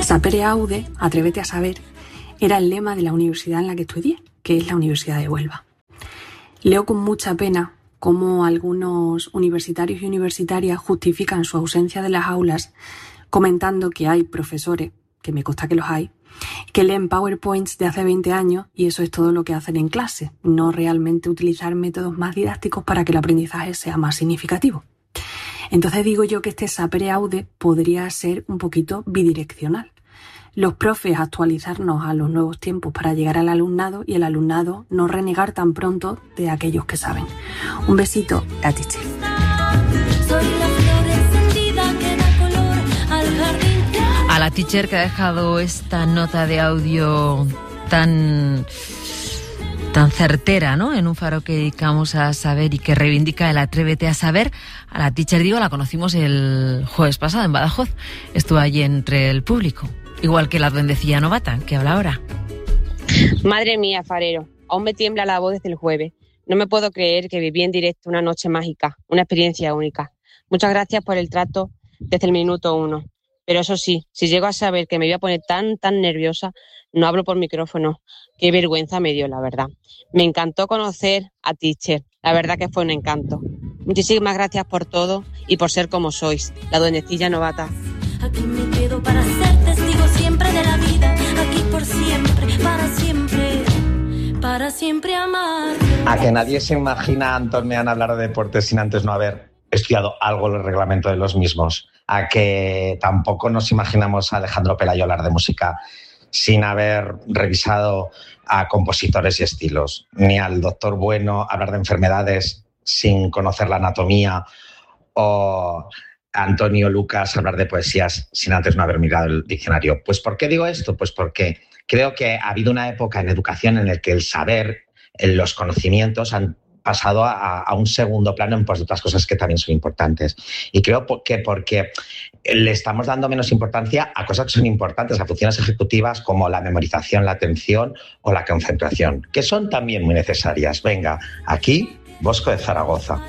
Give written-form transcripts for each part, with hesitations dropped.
Sapere aude, atrévete a saber, era el lema de la universidad en la que estudié, que es la Universidad de Huelva. Leo con mucha pena cómo algunos universitarios y universitarias justifican su ausencia de las aulas comentando que hay profesores, que me consta que los hay, que leen PowerPoints de hace 20 años y eso es todo lo que hacen en clase, no realmente utilizar métodos más didácticos para que el aprendizaje sea más significativo. Entonces digo yo que este sapere aude podría ser un poquito bidireccional. Los profes actualizarnos a los nuevos tiempos para llegar al alumnado y el alumnado no renegar tan pronto de aquellos que saben. Un besito, la teacher. A la teacher que ha dejado esta nota de audio tan certera, ¿no? En un faro que dedicamos a saber y que reivindica el Atrévete a Saber. A la teacher, la conocimos el jueves pasado en Badajoz. Estuvo allí entre el público. Igual que la duendecilla novata, que habla ahora. Madre mía, farero, aún me tiembla la voz desde el jueves. No me puedo creer que viví en directo una noche mágica, una experiencia única. Muchas gracias por el trato desde el minuto 1. Pero eso sí, si llego a saber que me iba a poner tan nerviosa, no hablo por micrófono. Qué vergüenza me dio, la verdad. Me encantó conocer a teacher. La verdad que fue un encanto. Muchísimas gracias por todo y por ser como sois, la duendecilla novata. Aquí me quedo para ser testigo siempre de la vida. Aquí por siempre, para siempre amar. A que nadie se imagina, Antonio, hablar de deportes sin antes no haber estudiado algo el reglamento de los mismos. A que tampoco nos imaginamos a Alejandro Pelayo hablar de música sin haber revisado a compositores y estilos. Ni al doctor Bueno hablar de enfermedades sin conocer la anatomía, o Antonio Lucas hablar de poesías sin antes no haber mirado el diccionario. Pues ¿por qué digo esto? Pues porque creo que ha habido una época en educación en la que el saber, los conocimientos han pasado a un segundo plano en pos de otras cosas que también son importantes. Y creo que porque le estamos dando menos importancia a cosas que son importantes, a funciones ejecutivas como la memorización, la atención o la concentración, que son también muy necesarias. Venga, aquí, Bosco de Zaragoza.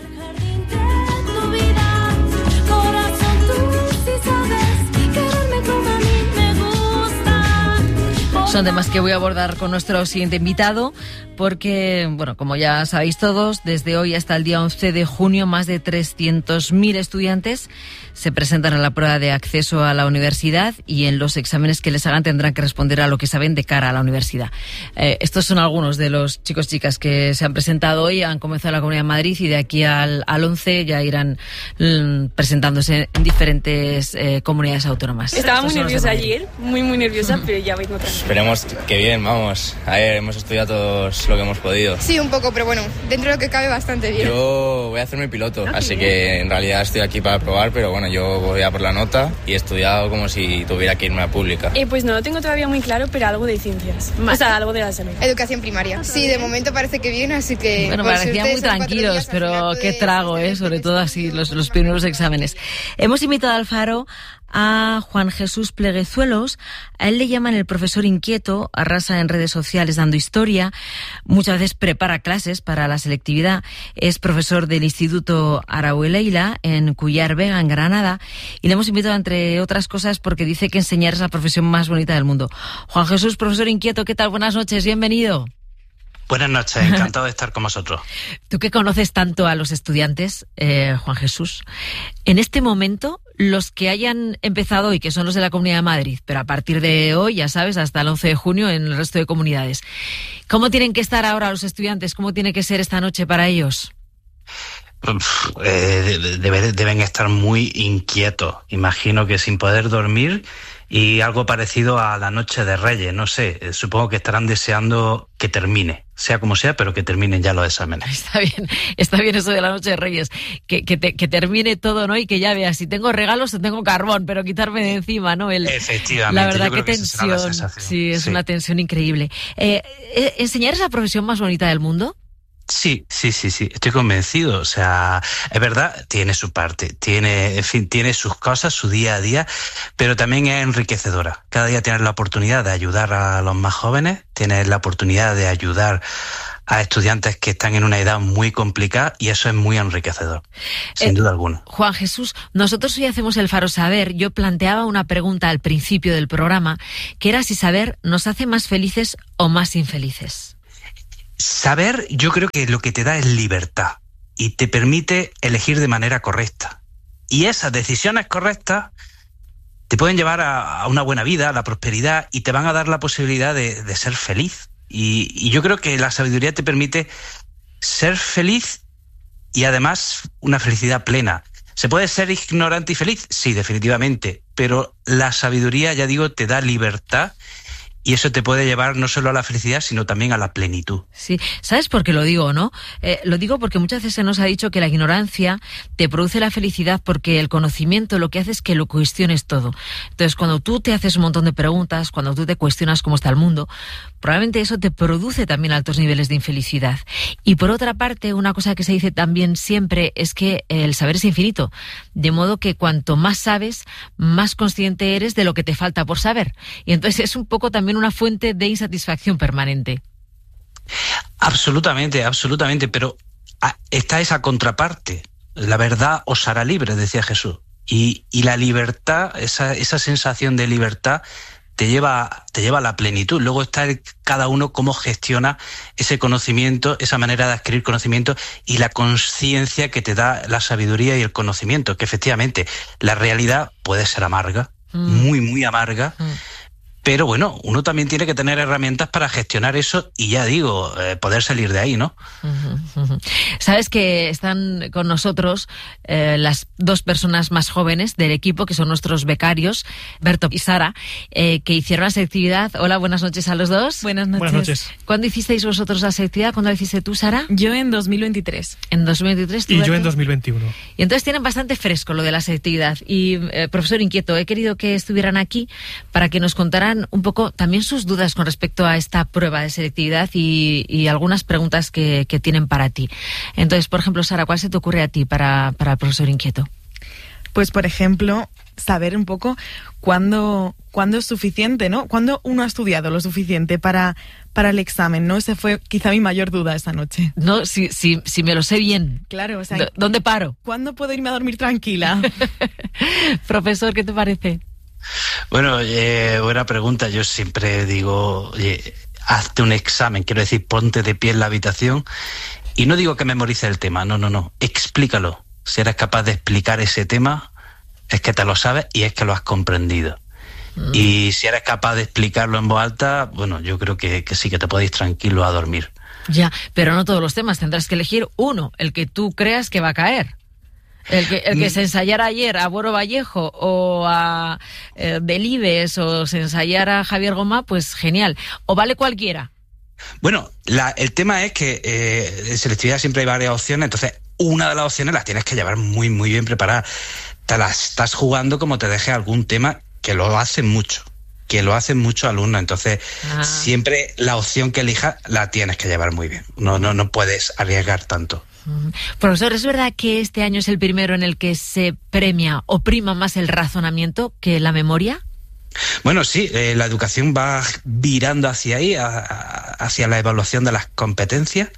Son temas que voy a abordar con nuestro siguiente invitado porque, como ya sabéis todos, desde hoy hasta el día 11 de junio más de 300.000 estudiantes se presentan a la prueba de acceso a la universidad y en los exámenes que les hagan tendrán que responder a lo que saben de cara a la universidad. Estos son algunos de los chicos y chicas que se han presentado hoy, han comenzado en la Comunidad de Madrid y de aquí al 11 ya irán presentándose en diferentes comunidades autónomas. Estaba muy nerviosa ayer, muy nerviosa, pero ya vengo tranquila. Esperemos que bien, vamos. A ver, hemos estudiado todos lo que hemos podido. Sí, un poco, pero bueno, dentro de lo que cabe bastante bien. Yo voy a hacerme piloto, así que en realidad estoy aquí para probar, pero bueno, yo voy a por la nota y he estudiado como si tuviera que irme a pública. Pues no lo tengo todavía muy claro, pero algo de ciencias. O sea, algo de la salud. Educación primaria. Sí, de momento parece que bien, así que... Bueno, parecían muy tranquilos, pero qué trago, sobre todo así, los primeros exámenes. Hemos invitado al Faro a Juan Jesús Pleguezuelos. A él le llaman el profesor inquieto, arrasa en redes sociales dando historia, muchas veces prepara clases para la selectividad, es profesor del Instituto Araueleila en Cuyar Vega, en Granada, y le hemos invitado, entre otras cosas, porque dice que enseñar es la profesión más bonita del mundo. Juan Jesús, profesor inquieto, ¿qué tal? Buenas noches, bienvenido. Buenas noches, encantado de estar con vosotros. Tú que conoces tanto a los estudiantes, Juan Jesús, en este momento, los que hayan empezado hoy, que son los de la Comunidad de Madrid, pero a partir de hoy, ya sabes, hasta el 11 de junio en el resto de comunidades, ¿cómo tienen que estar ahora los estudiantes? ¿Cómo tiene que ser esta noche para ellos? Deben estar muy inquietos, imagino que sin poder dormir, y algo parecido a la Noche de Reyes, no sé, supongo que estarán deseando que termine, sea como sea, pero que terminen ya los exámenes. Está bien eso de la Noche de Reyes, que termine todo, ¿no? Y que ya veas, si tengo regalos o tengo carbón, pero quitarme de encima, ¿no? Efectivamente. La verdad, qué tensión. Sí, es una tensión increíble. ¿Enseñar es la profesión más bonita del mundo? Sí, estoy convencido. O sea, es verdad, tiene su parte, tiene sus cosas, su día a día, pero también es enriquecedora. Cada día tienes la oportunidad de ayudar a los más jóvenes, tienes la oportunidad de ayudar a estudiantes que están en una edad muy complicada y eso es muy enriquecedor, sin duda alguna. Juan Jesús, nosotros hoy hacemos el Faro Saber. Yo planteaba una pregunta al principio del programa, que era si saber nos hace más felices o más infelices. Saber, yo creo que lo que te da es libertad y te permite elegir de manera correcta. Y esas decisiones correctas te pueden llevar a una buena vida, a la prosperidad, y te van a dar la posibilidad de ser feliz. Y yo creo que la sabiduría te permite ser feliz y además una felicidad plena. ¿Se puede ser ignorante y feliz? Sí, definitivamente. Pero la sabiduría, ya digo, te da libertad. Y eso te puede llevar no solo a la felicidad, sino también a la plenitud. Sí, ¿sabes por qué lo digo, no? Lo digo porque muchas veces se nos ha dicho que la ignorancia te produce la felicidad porque el conocimiento lo que hace es que lo cuestiones todo. Entonces, cuando tú te haces un montón de preguntas, cuando tú te cuestionas cómo está el mundo, probablemente eso te produce también altos niveles de infelicidad. Y por otra parte, una cosa que se dice también siempre es que el saber es infinito. De modo que cuanto más sabes, más consciente eres de lo que te falta por saber. Y entonces es un poco también una fuente de insatisfacción permanente. Absolutamente, absolutamente, pero está esa contraparte. La verdad os hará libres, decía Jesús. Y la libertad, esa sensación de libertad te lleva a la plenitud. Luego está cada uno cómo gestiona ese conocimiento, esa manera de adquirir conocimiento y la conciencia que te da la sabiduría y el conocimiento, que efectivamente la realidad puede ser amarga, muy, muy amarga, pero bueno, uno también tiene que tener herramientas para gestionar eso y ya digo, poder salir de ahí, ¿no? Sabes que están con nosotros las dos personas más jóvenes del equipo, que son nuestros becarios, Berto y Sara, que hicieron la selectividad. Hola, buenas noches a los dos. Buenas noches. Buenas noches. ¿Cuándo hicisteis vosotros la selectividad? ¿Cuándo la hiciste tú, Sara? Yo en 2023. En 2023. ¿Tú, y Berto? Yo en 2021. Y entonces tienen bastante fresco lo de la selectividad. Y, profesor Inquieto, he querido que estuvieran aquí para que nos contaran un poco también sus dudas con respecto a esta prueba de selectividad y algunas preguntas que tienen para ti. Entonces, por ejemplo, Sara, ¿cuál se te ocurre a ti para el profesor Inquieto? Pues, por ejemplo, saber un poco cuándo es suficiente, ¿no? Cuándo uno ha estudiado lo suficiente para el examen, ¿no? Esa fue quizá mi mayor duda esta noche. No, si me lo sé bien. Claro, o sea... ¿Dónde paro? ¿Cuándo puedo irme a dormir tranquila? Profesor, ¿qué te parece? Bueno, buena pregunta. Yo siempre digo, hazte un examen, quiero decir, ponte de pie en la habitación y no digo que memorices el tema, no, explícalo. Si eres capaz de explicar ese tema, es que te lo sabes y es que lo has comprendido. Y si eres capaz de explicarlo en voz alta, bueno, yo creo que sí, que te puedes ir tranquilo a dormir. Ya, pero no todos los temas, tendrás que elegir uno, el que tú creas que va a caer. El que se ensayara ayer a Boro Vallejo o a Delibes o se ensayara a Javier Gomá, pues genial. ¿O vale cualquiera? Bueno, el tema es que en selectividad siempre hay varias opciones, entonces una de las opciones las tienes que llevar muy, muy bien preparada. Te las estás jugando como te deje algún tema que lo hacen muchos alumnos, entonces siempre la opción que elijas la tienes que llevar muy bien. No puedes arriesgar tanto. Profesor, ¿es verdad que este año es el primero en el que se premia o prima más el razonamiento que la memoria? Bueno, sí, la educación va virando hacia ahí, hacia la evaluación de las competencias.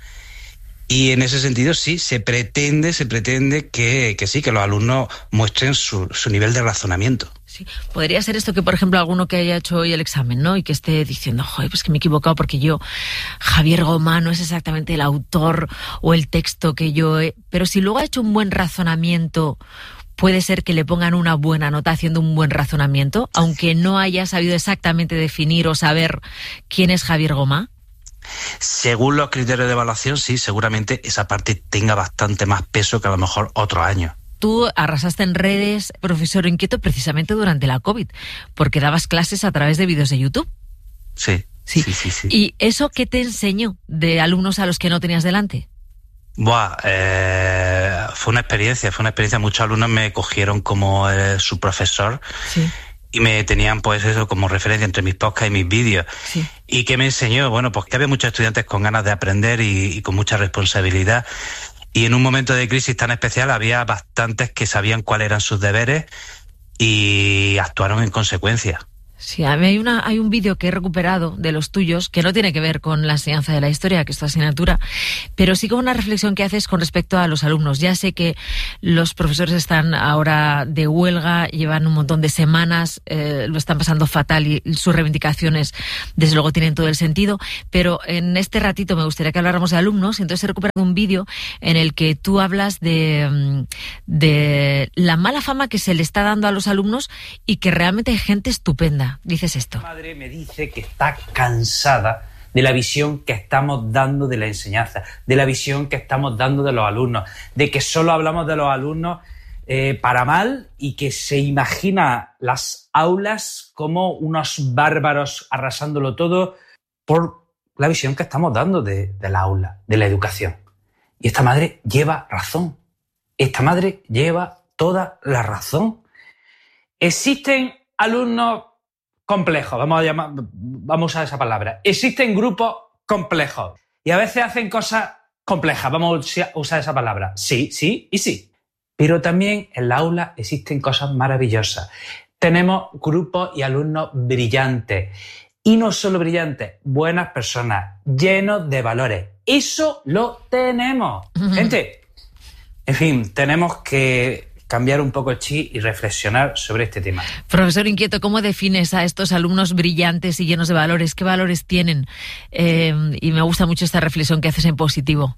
Y en ese sentido sí, se pretende que sí, que los alumnos muestren su nivel de razonamiento. Sí, podría ser esto que, por ejemplo, alguno que haya hecho hoy el examen, ¿no? Y que esté diciendo, joder, pues que me he equivocado porque Javier Gomá no es exactamente el autor o el texto que yo he... Pero si luego ha hecho un buen razonamiento, puede ser que le pongan una buena nota haciendo un buen razonamiento, aunque no haya sabido exactamente definir o saber quién es Javier Gomá. Según los criterios de evaluación, sí, seguramente esa parte tenga bastante más peso que a lo mejor otro año. Tú arrasaste en redes, profesor Inquieto, precisamente durante la COVID, porque dabas clases a través de vídeos de YouTube. Sí. ¿Y eso qué te enseñó de alumnos a los que no tenías delante? Fue una experiencia. Muchos alumnos me cogieron como su profesor. Sí. Y me tenían pues eso como referencia entre mis podcasts y mis vídeos. Sí. ¿Y qué me enseñó? Bueno, pues que había muchos estudiantes con ganas de aprender y con mucha responsabilidad. Y en un momento de crisis tan especial había bastantes que sabían cuáles eran sus deberes y actuaron en consecuencia. Sí, a mí hay un vídeo que he recuperado de los tuyos que no tiene que ver con la enseñanza de la historia, que es tu asignatura, pero sí con una reflexión que haces con respecto a los alumnos. Ya sé que los profesores están ahora de huelga, llevan un montón de semanas, lo están pasando fatal y sus reivindicaciones desde luego tienen todo el sentido, pero en este ratito me gustaría que habláramos de alumnos, y entonces he recuperado un vídeo en el que tú hablas de la mala fama que se le está dando a los alumnos y que realmente hay gente estupenda. Dices esto. Mi madre me dice que está cansada de la visión que estamos dando de la enseñanza, de la visión que estamos dando de los alumnos, de que solo hablamos de los alumnos para mal y que se imagina las aulas como unos bárbaros arrasándolo todo por la visión que estamos dando de la aula, de la educación. Y esta madre lleva razón. Esta madre lleva toda la razón. Existen alumnos complejos, vamos a usar esa palabra. Existen grupos complejos y a veces hacen cosas complejas, vamos a usar esa palabra. Sí, sí y sí. Pero también en la aula existen cosas maravillosas. Tenemos grupos y alumnos brillantes. Y no solo brillantes, buenas personas, llenos de valores. Eso lo tenemos. Gente, en fin, tenemos que cambiar un poco el chip y reflexionar sobre este tema. Profesor Inquieto, ¿cómo defines a estos alumnos brillantes y llenos de valores? ¿Qué valores tienen? Y me gusta mucho esta reflexión que haces en positivo.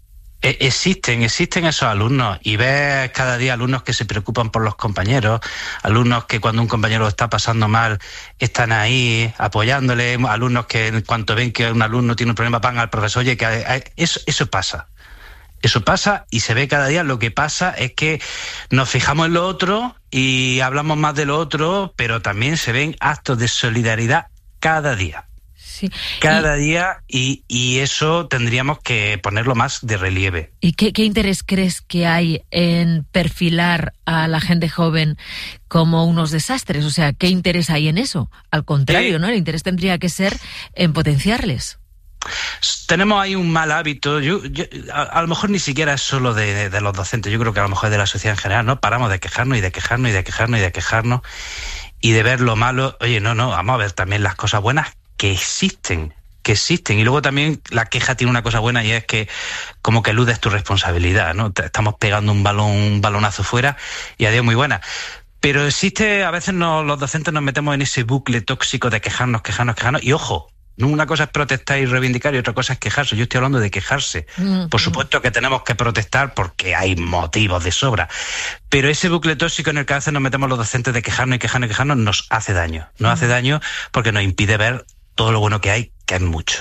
Existen esos alumnos, y ves cada día alumnos que se preocupan por los compañeros, alumnos que cuando un compañero está pasando mal están ahí apoyándole, alumnos que en cuanto ven que un alumno tiene un problema van al profesor. Oye, que eso pasa. Eso pasa y se ve cada día. Lo que pasa es que nos fijamos en lo otro y hablamos más de lo otro, pero también se ven actos de solidaridad cada día. Sí. Cada día, y eso tendríamos que ponerlo más de relieve. ¿Y qué interés crees que hay en perfilar a la gente joven como unos desastres? O sea, ¿qué interés hay en eso? Al contrario, ¿no? El interés tendría que ser en potenciarles. Tenemos ahí un mal hábito. A lo mejor ni siquiera es solo de los docentes. Yo creo que a lo mejor es de la sociedad en general, ¿no? Paramos de quejarnos y de quejarnos y de quejarnos y de quejarnos y de ver lo malo. Oye, no, vamos a ver también las cosas buenas que existen. Y luego también la queja tiene una cosa buena, y es que como que eludes tu responsabilidad, ¿no? Estamos pegando un balonazo fuera y adiós, muy buena. Pero existe, a veces los docentes nos metemos en ese bucle tóxico de quejarnos, y ojo, una cosa es protestar y reivindicar y otra cosa es quejarse. Yo estoy hablando de quejarse. Por supuesto que tenemos que protestar porque hay motivos de sobra, pero ese bucle tóxico en el que a veces nos metemos los docentes de quejarnos nos hace daño. Nos hace daño porque nos impide ver todo lo bueno que hay, que es mucho.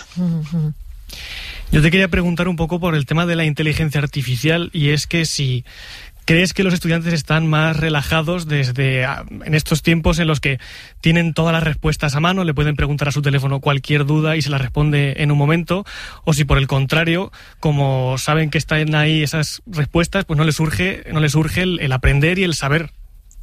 Yo te quería preguntar un poco por el tema de la inteligencia artificial, y es que si ¿crees que los estudiantes están más relajados en estos tiempos en los que tienen todas las respuestas a mano, le pueden preguntar a su teléfono cualquier duda y se la responde en un momento? O si por el contrario, como saben que están ahí esas respuestas, pues no les surge el aprender y el saber.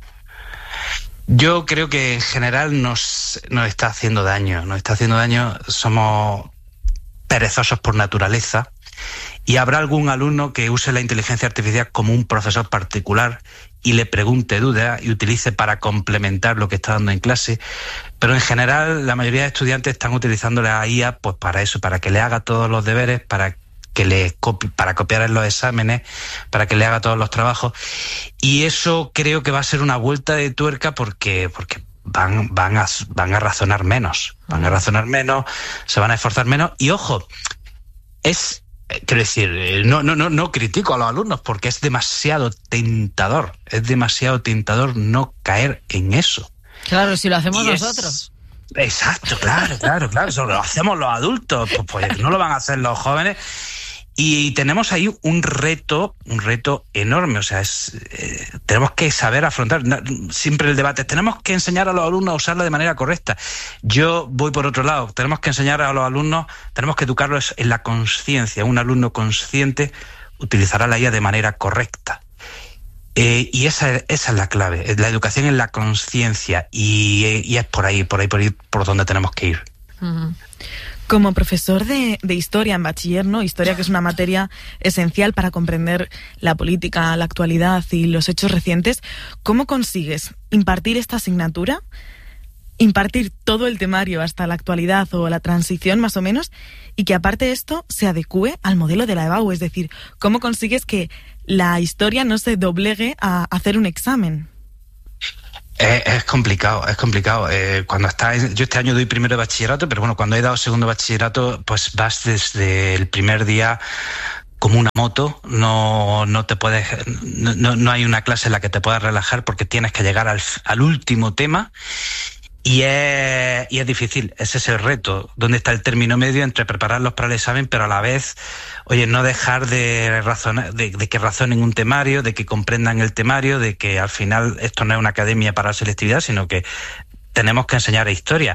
Yo creo que en general nos está haciendo daño. Somos perezosos por naturaleza. Y habrá algún alumno que use la inteligencia artificial como un profesor particular y le pregunte dudas y utilice para complementar lo que está dando en clase. Pero en general la mayoría de estudiantes están utilizando la IA pues para eso, para que le haga todos los deberes, para copiar en los exámenes, para que le haga todos los trabajos. Y eso creo que va a ser una vuelta de tuerca porque van a razonar menos. Se van a esforzar menos. Y ojo, quiero decir, no critico a los alumnos porque es demasiado tentador no caer en eso. Claro, si lo hacemos nosotros. Exacto, claro, eso lo hacemos los adultos, pues no lo van a hacer los jóvenes. Y tenemos ahí un reto enorme, o sea, tenemos que saber afrontar siempre el debate. Tenemos que enseñar a los alumnos a usarlo de manera correcta. Yo voy por otro lado, tenemos que enseñar a los alumnos, tenemos que educarlos en la conciencia. Un alumno consciente utilizará la IA de manera correcta. Y esa es la clave, la educación en la conciencia, y es por ahí por donde tenemos que ir. Uh-huh. Como profesor de historia en bachiller, ¿no? Historia, que es una materia esencial para comprender la política, la actualidad y los hechos recientes, ¿cómo consigues impartir esta asignatura impartir todo el temario hasta la actualidad o la transición más o menos, y que aparte de esto se adecúe al modelo de la EBAU, es decir, ¿cómo consigues que la historia no se doblegue a hacer un examen? Es complicado. Cuando yo este año doy primero de bachillerato, pero bueno, cuando he dado segundo de bachillerato, pues vas desde el primer día como una moto, no hay una clase en la que te puedas relajar porque tienes que llegar al último tema. Y es difícil, ese es el reto. ¿Dónde está el término medio entre prepararlos para el examen, pero a la vez, oye, no dejar de razonar, de que razonen un temario, de que comprendan el temario, de que al final esto no es una academia para la selectividad, sino que tenemos que enseñar historia.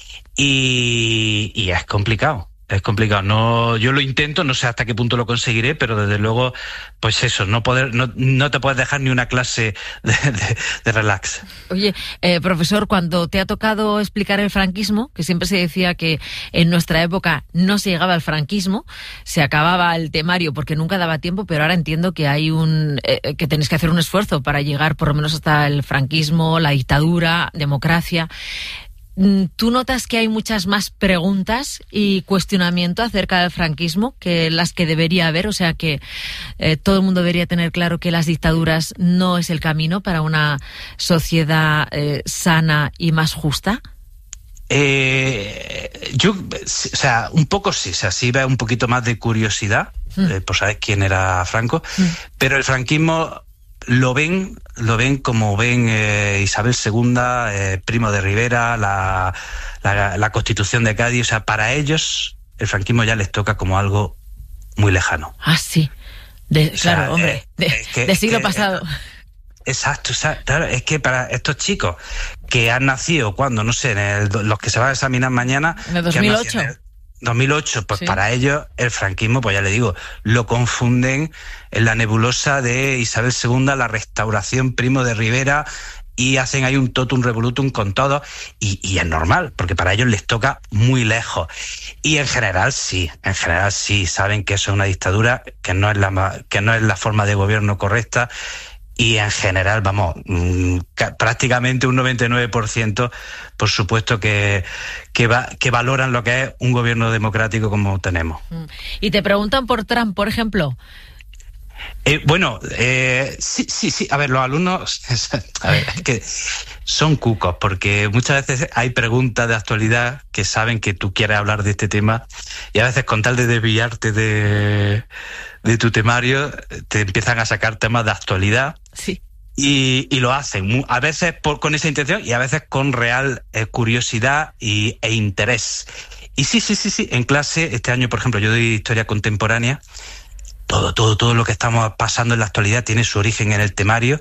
Y es complicado. Es complicado. No, yo lo intento, no sé hasta qué punto lo conseguiré, pero desde luego, pues eso, no te puedes dejar ni una clase de relax. Oye, profesor, cuando te ha tocado explicar el franquismo, que siempre se decía que en nuestra época no se llegaba al franquismo, se acababa el temario porque nunca daba tiempo, pero ahora entiendo que hay que tenéis que hacer un esfuerzo para llegar por lo menos hasta el franquismo, la dictadura, democracia. ¿Tú notas que hay muchas más preguntas y cuestionamiento acerca del franquismo que las que debería haber? O sea, que todo el mundo debería tener claro que las dictaduras no es el camino para una sociedad sana y más justa. O sea, un poco sí, o sea, sí ve un poquito más de curiosidad por saber quién era Franco, pero el franquismo lo ven como ven Isabel II, Primo de Rivera, la Constitución de Cádiz. O sea, para ellos el franquismo ya les toca como algo muy lejano. Ah, sí. Claro, hombre, de siglo pasado. Exacto, o sea, claro, es que para estos chicos que han nacido cuando, no sé, los que se van a examinar mañana... En el 2008. 2008, pues sí. Para ellos el franquismo, pues ya le digo, lo confunden en la nebulosa de Isabel II, la Restauración, Primo de Rivera, y hacen ahí un totum revolutum con todo, y es normal, porque para ellos les toca muy lejos. Y en general sí, saben que eso es una dictadura, que no es la forma de gobierno correcta. Y en general, vamos, prácticamente un 99%, por supuesto que valoran lo que es un gobierno democrático como tenemos. Y te preguntan por Trump, por ejemplo. Sí. A ver, los alumnos, es que son cucos, porque muchas veces hay preguntas de actualidad que saben que tú quieres hablar de este tema y a veces con tal de desviarte de tu temario te empiezan a sacar temas de actualidad. Sí. Y lo hacen, a veces con esa intención y a veces con real curiosidad e interés. Y sí, en clase, este año, por ejemplo, yo doy historia contemporánea. Todo lo que estamos pasando en la actualidad tiene su origen en el temario.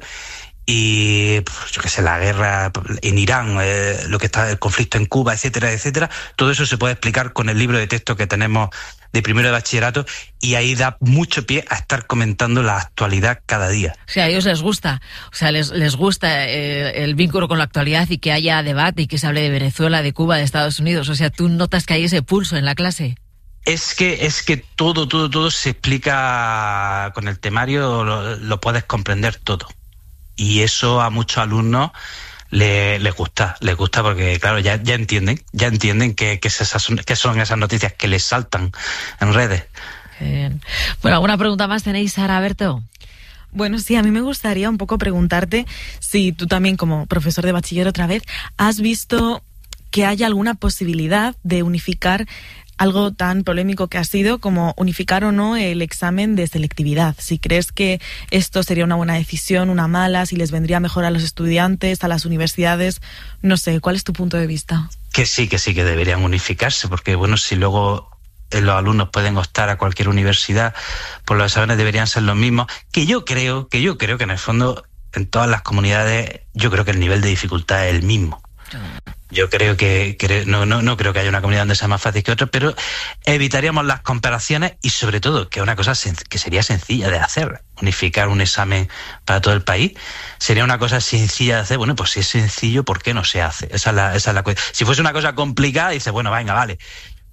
Y yo qué sé, la guerra en Irán, lo que está el conflicto en Cuba, etcétera, todo eso se puede explicar con el libro de texto que tenemos de primero de bachillerato, y ahí da mucho pie a estar comentando la actualidad cada día. O sea, a ellos les gusta, les gusta el vínculo con la actualidad y que haya debate y que se hable de Venezuela, de Cuba, de Estados Unidos. O sea, tú notas que hay ese pulso en la clase. Es que todo se explica con el temario, lo puedes comprender todo. Y eso a muchos alumnos les gusta porque, claro, ya entienden que son esas noticias que les saltan en redes. Bien. Bueno, ¿alguna pregunta más tenéis, Sara Berto? Bueno, sí, a mí me gustaría un poco preguntarte si tú también, como profesor de bachiller otra vez, has visto que haya alguna posibilidad de unificar algo tan polémico que ha sido como unificar o no el examen de selectividad. Si crees que esto sería una buena decisión, una mala, si les vendría mejor a los estudiantes, a las universidades, no sé, ¿cuál es tu punto de vista? Que sí, que deberían unificarse, porque bueno, si luego los alumnos pueden optar a cualquier universidad, pues los exámenes deberían ser los mismos, que yo creo que en el fondo, en todas las comunidades, yo creo que el nivel de dificultad es el mismo. Yo creo que no creo que haya una comunidad donde sea más fácil que otra, pero evitaríamos las comparaciones y sobre todo, que es una cosa que sería sencilla de hacer, unificar un examen para todo el país, sería una cosa sencilla de hacer. Bueno, pues si es sencillo, ¿por qué no se hace? Esa es la cuestión. Si fuese una cosa complicada, dice, bueno, venga, vale.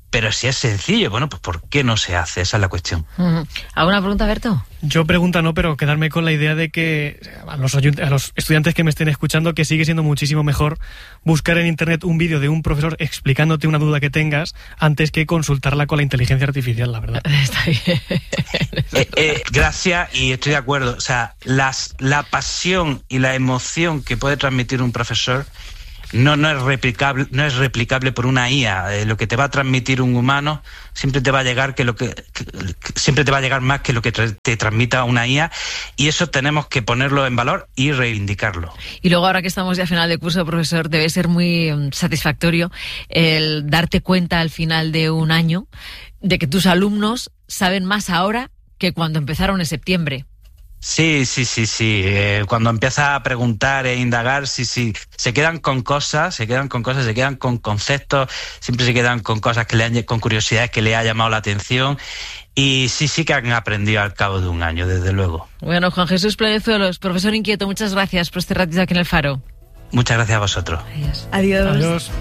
Pero si es sencillo, bueno, pues ¿por qué no se hace? Esa es la cuestión. ¿Alguna pregunta, Berto? Yo pregunta no, pero quedarme con la idea de que a los estudiantes que me estén escuchando, que sigue siendo muchísimo mejor buscar en internet un vídeo de un profesor explicándote una duda que tengas antes que consultarla con la inteligencia artificial, la verdad. Está bien. Gracias, y estoy de acuerdo. O sea, la pasión y la emoción que puede transmitir un profesor no es replicable por una IA. Lo que te va a transmitir un humano siempre te va a llegar siempre te va a llegar más que lo que te transmita una IA, y eso tenemos que ponerlo en valor y reivindicarlo. Y luego, ahora que estamos ya a final de curso, profesor, debe ser muy satisfactorio el darte cuenta al final de un año de que tus alumnos saben más ahora que cuando empezaron en septiembre. Sí. Cuando empiezas a preguntar e indagar, sí. Se quedan con cosas, se quedan con conceptos, siempre se quedan con cosas con curiosidades que le ha llamado la atención. Y sí que han aprendido al cabo de un año, desde luego. Bueno, Juan Jesús Pleguezuelos, profesor inquieto, muchas gracias por este ratito aquí en El Faro. Muchas gracias a vosotros. Adiós. Adiós.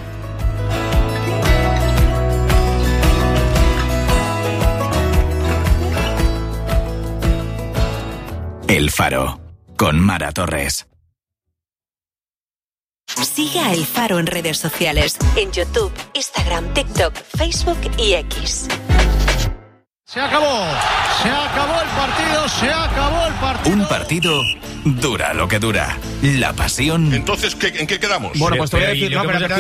El Faro, con Mara Torres. Sigue a El Faro en redes sociales, en YouTube, Instagram, TikTok, Facebook y X. Se acabó el partido. Un partido dura lo que dura. La pasión. Entonces, ¿en qué quedamos? Bueno, pues te voy a decir,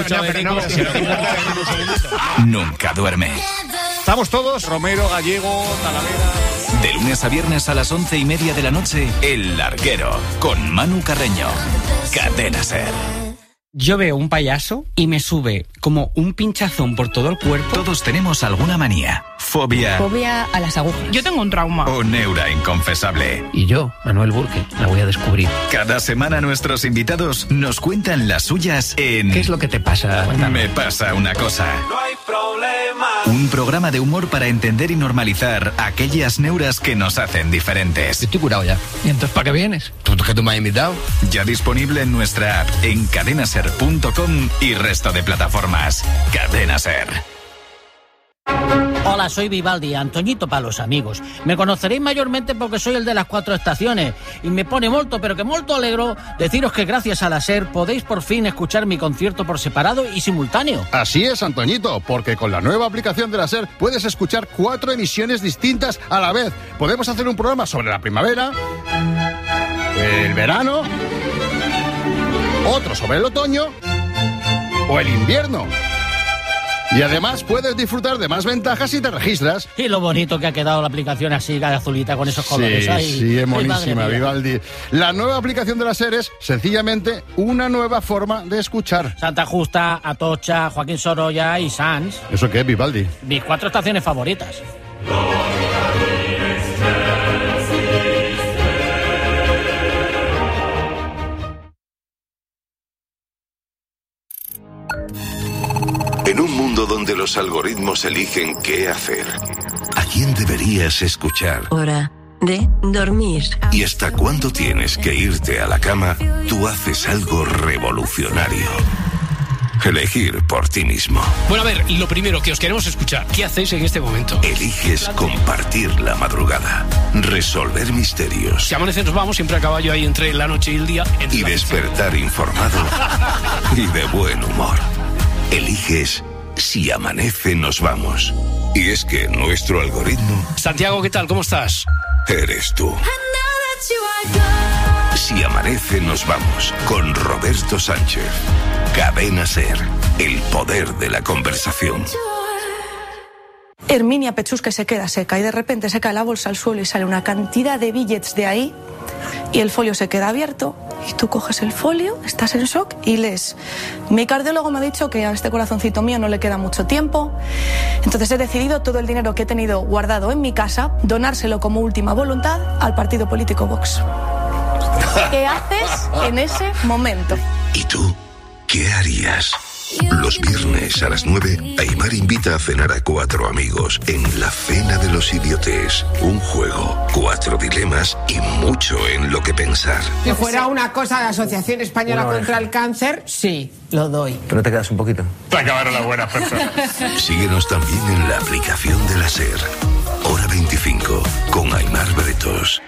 Nunca duerme. Estamos todos, Romero, Gallego, Talavera. De lunes a viernes a las 11:30 de la noche, El Larguero, con Manu Carreño. Cadena SER. Yo veo un payaso y me sube como un pinchazón por todo el cuerpo. Todos tenemos alguna manía, fobia a las agujas. Yo tengo un trauma. o neura inconfesable. Y yo, Manuel Burke, la voy a descubrir. Cada semana nuestros invitados nos cuentan las suyas en... ¿Qué es lo que te pasa? Me pasa una cosa. No hay problema. Un programa de humor para entender y normalizar aquellas neuras que nos hacen diferentes. Estoy curado ya. ¿Y entonces para qué vienes? ¿Tú me has invitado? Ya disponible en nuestra app, en cadenaser.com y resto de plataformas. Cadena Ser. Hola, soy Vivaldi, Antoñito para los amigos. Me conoceréis mayormente porque soy el de las 4 estaciones y me pone molto, pero que molto alegro deciros que gracias a la SER podéis por fin escuchar mi concierto por separado y simultáneo. Así es, Antoñito, porque con la nueva aplicación de la SER puedes escuchar 4 emisiones distintas a la vez. Podemos hacer un programa sobre la primavera, el verano, otro sobre el otoño o el invierno. Y además puedes disfrutar de más ventajas si te registras. Y lo bonito que ha quedado la aplicación así, azulita, con esos colores ahí. Sí, es monísima, Vivaldi. La nueva aplicación de la SER es sencillamente una nueva forma de escuchar. Santa Justa, Atocha, Joaquín Sorolla y Sanz. ¿Eso qué es, Vivaldi? Mis 4 estaciones favoritas. En un mundo donde los algoritmos eligen qué hacer, ¿a quién deberías escuchar? Hora de dormir. ¿Y hasta cuándo tienes que irte a la cama? Tú haces algo revolucionario. Elegir por ti mismo. Bueno, a ver, lo primero que os queremos escuchar, ¿qué hacéis en este momento? Eliges compartir la madrugada, resolver misterios. Si amanece nos vamos, siempre a caballo ahí entre la noche y el día. Y despertar informado y de buen humor. Eliges si amanece nos vamos. Y es que nuestro algoritmo... Santiago, ¿qué tal? ¿Cómo estás? Eres tú. Si amanece nos vamos, con Roberto Sánchez. Cadena SER, el poder de la conversación. Herminia Pechusca se queda seca y de repente se cae la bolsa al suelo y sale una cantidad de billets de ahí y el folio se queda abierto y tú coges el folio, estás en shock y lees: mi cardiólogo me ha dicho que a este corazoncito mío no le queda mucho tiempo, entonces he decidido todo el dinero que he tenido guardado en mi casa donárselo como última voluntad al partido político Vox. ¿Qué haces en ese momento? ¿Y tú qué harías? Los viernes a las 9, Aimar invita a cenar a 4 amigos en la Cena de los Idiotes. Un juego, 4 dilemas y mucho en lo que pensar. Si fuera una cosa de Asociación Española contra el Cáncer, sí, lo doy. Pero te quedas un poquito. Te acabaron las buenas personas. Síguenos también en la aplicación de la SER. Hora 25, con Aimar Bretos.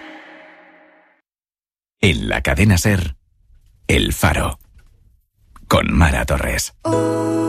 En la cadena SER, El Faro, con Mara Torres.